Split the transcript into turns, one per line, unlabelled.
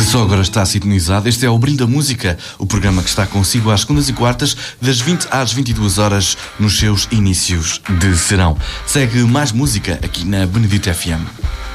Só agora está sintonizado. Este é o Brilho da Música, o programa que está consigo às segundas e quartas, das 20 às 22 horas, nos seus inícios de serão. Segue mais música aqui na Benedito FM.